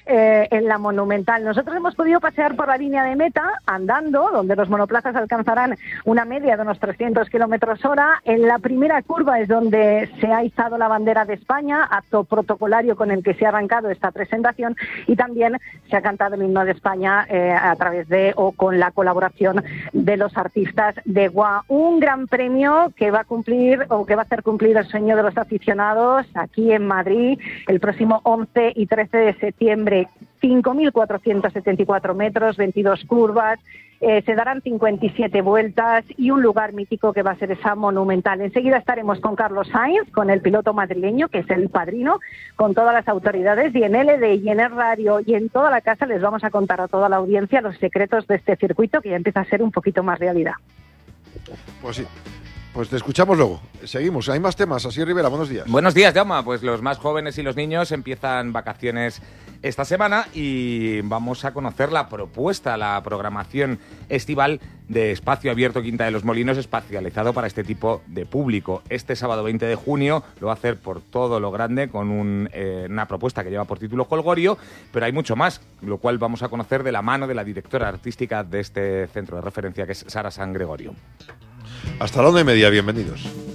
en la Monumental. Nosotros hemos podido pasear por la línea de meta andando, donde los monoplazas alcanzarán una media de unos 300 kilómetros hora. En la primera curva es donde se ha izado la bandera de España, acto protocolario con el que se ha arrancado esta presentación, y también se ha cantado el himno de España a través de o con la colaboración de los artistas de GUA. Un gran premio que va a cumplir o que va a hacer cumplir el sueño de los aficionados aquí en Madrid el próximo 11 y 13 de septiembre. 5.474 metros, 22 curvas, se darán 57 vueltas y un lugar mítico que va a ser esa Monumental. Enseguida estaremos con Carlos Sainz, con el piloto madrileño, que es el padrino, con todas las autoridades, y en LD y en el radio y en toda la casa les vamos a contar a toda la audiencia los secretos de este circuito que ya empieza a ser un poquito más realidad. Pues sí. Pues te escuchamos luego. Seguimos. Hay más temas. Asier Rivera, buenos días. Buenos días, Jaume. Pues los más jóvenes y los niños empiezan vacaciones esta semana y vamos a conocer la propuesta, la programación estival de Espacio Abierto Quinta de los Molinos, espacializado para este tipo de público. Este sábado 20 de junio lo va a hacer por todo lo grande con una propuesta que lleva por título Holgorio, pero hay mucho más, lo cual vamos a conocer de la mano de la directora artística de este centro de referencia, que es Sara San Gregorio. Hasta la 1:30, bienvenidos.